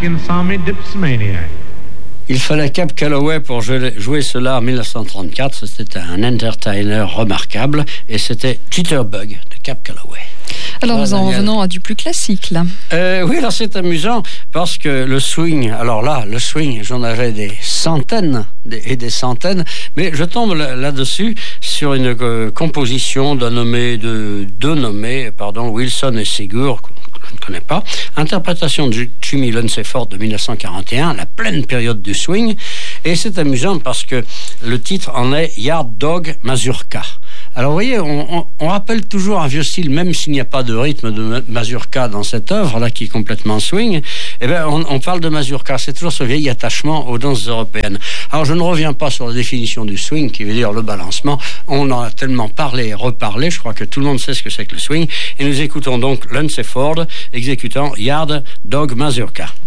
in Sammy Dipsmaniac. Il fallait Cab Calloway pour jouer cela en 1934. C'était un entertainer remarquable et c'était Jitterbug de Cab Calloway. Alors nous en revenons à du plus classique là. Oui, alors c'est amusant parce que le swing, le swing, j'en avais des centaines et des centaines, mais je tombe là-dessus sur une composition deux nommés, Wilson et Segur, je ne connais pas, interprétation de Jimmy Lunceford de 1941, la pleine période du swing, et c'est amusant parce que le titre en est Yard Dog Mazurka. Alors vous voyez, on rappelle toujours un vieux style, même s'il n'y a pas de rythme de mazurka dans cette œuvre-là qui est complètement swing, eh bien on parle de mazurka, c'est toujours ce vieil attachement aux danses européennes. Alors je ne reviens pas sur la définition du swing, qui veut dire le balancement, on en a tellement parlé et reparlé, je crois que tout le monde sait ce que c'est que le swing, et nous écoutons donc Lunceford exécutant Yard Dog Mazurka.